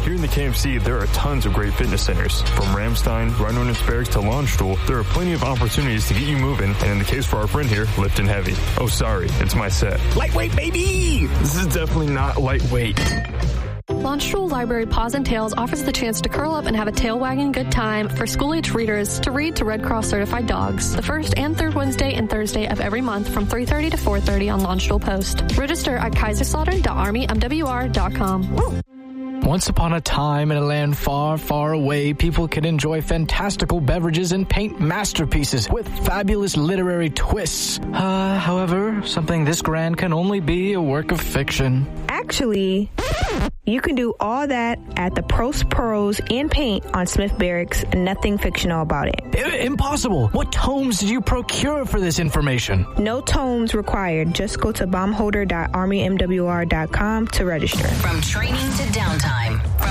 Here in the KMC, there are tons of great fitness centers. From Ramstein, Rhino Barracks to Launchstool, there are plenty of opportunities to get you moving, and in the case for our friend here, lifting heavy. Oh, sorry, it's my set. Lightweight, baby! This is definitely not lightweight. Launchstool Library Paws and Tails offers the chance to curl up and have a tail-wagging good time for school-age readers to read to Red Cross certified dogs the first and third Wednesday and Thursday of every month from 3:30 to 4:30 on Launchstool Post. Register at kaiserslautern.armymwr.com. Once upon a time in a land far, far away, people could enjoy fantastical beverages and paint masterpieces with fabulous literary twists. However, something this grand can only be a work of fiction. Actually, you can do all that at the Prost Pearls and Paint on Smith Barracks, and nothing fictional about it. Impossible! What tomes did you procure for this information? No tomes required. Just go to bombholder.armymwr.com to register. From training to downtime,